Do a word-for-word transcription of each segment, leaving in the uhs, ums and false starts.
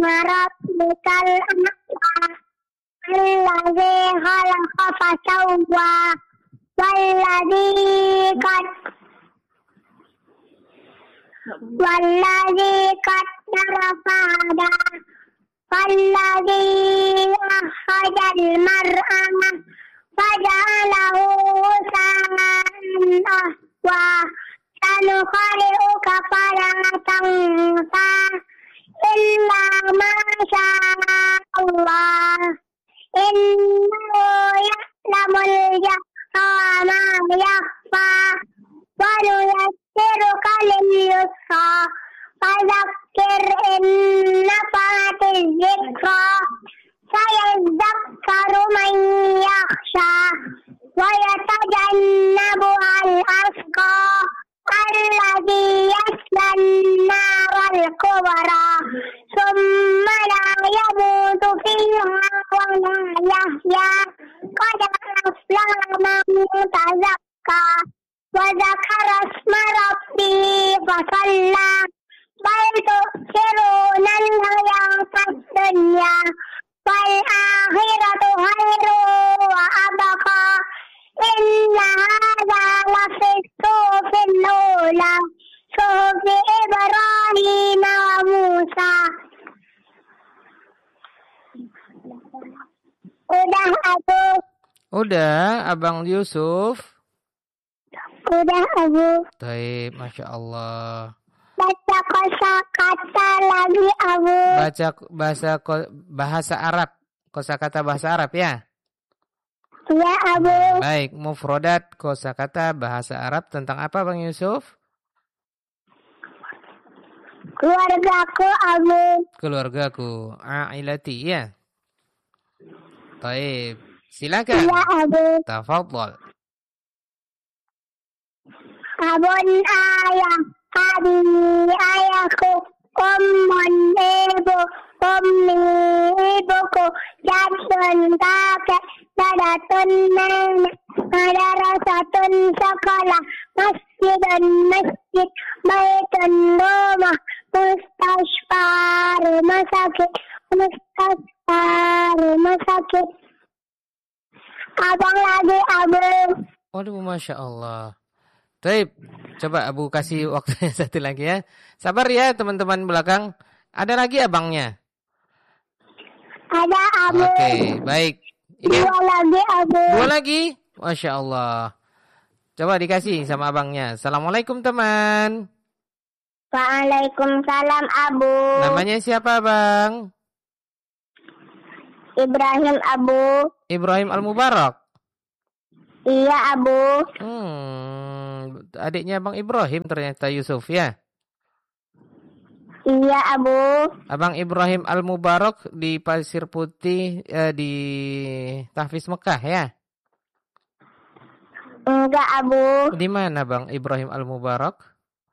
rabbikal a'la alladzi khalaqa fasawwa walladzi qad walladzi qaddara fahada walladzi akhrajal mar'a faja'alahu ghuslan ahwa sanuqri'uka fala tansa illa ma sya'allah innahu ya'lamul jahra wa ma yakhfa wa nuyassiruka lil yusra fadzakkir in nafa'atiz dzikra sayadzakkaru man yakhsha wa yatajannabuha al-ashqa alladzi yaslan naral kubra thumma la yamutu fiha wa la yahya qad aflaha man tazakka wa dzakara isma rabbih fa shalla bal tu'thiruna al-hayatad dunya wal akhiratu khairun wa abqa inna hadza lafi suhufil ula suhufi Ibrahim wa Musa. Udah Abu. Udah Abang Yusuf. Udah Abu. Baik, Masya Allah. Baca kosakata lagi Abu. Baca bahasa bahasa Arab, kosakata bahasa Arab ya. Ya Abu. Baik, mufrodat kosakata bahasa Arab tentang apa Bang Yusuf? Keluargaku Abu. Keluargaku, ailati ya. Baik, silakan. Ya Abu. Tafadhol. Abun ayah, abi ayahku, ummun ibu, ummi ibuku, jadun kakek, dadatun nenek, madrasatun sekolah, masjidun masjid, baitun rumah, mustashfa rumah sakit, mustashfa rumah sakit. Abang lagi abang. Waduh, Masya Allah. Baik, coba Abu kasih waktunya satu lagi ya. Sabar ya teman-teman belakang. Ada lagi abangnya? Ada Abu. Oke, baik. Ini Dua lagi Abu. Dua lagi? Masya Allah. Coba dikasih sama abangnya. Assalamualaikum teman. Waalaikumsalam Abu. Namanya siapa Bang? Ibrahim Abu. Ibrahim Al-Mubarak. Iya Abu. Hmm, adiknya Bang Ibrahim ternyata Yusuf ya. Iya Abu. Abang Ibrahim Al-Mubarak di Pasir Putih eh, di Tahfiz Mekah ya. Enggak Abu. Di mana Bang Ibrahim Al-Mubarak?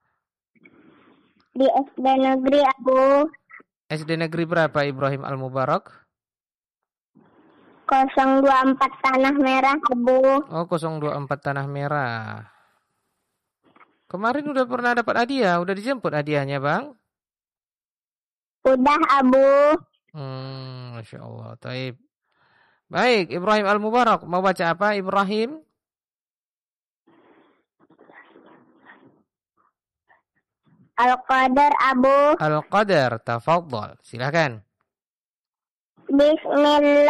Di S D Negeri Abu. S D Negeri berapa Ibrahim Al-Mubarak? nol dua empat Tanah Merah Abu. Oh, nol dua empat Tanah Merah. Kemarin udah pernah dapat hadiah, udah dijemput hadiahnya, Bang? Udah, Abu. Hmm, Masya Allah. Taib. Baik, Ibrahim Al-Mubarak. Mau baca apa, Ibrahim? Al-Qadar, Abu. Al-Qadar, tafadhal. Silakan. Bismillah.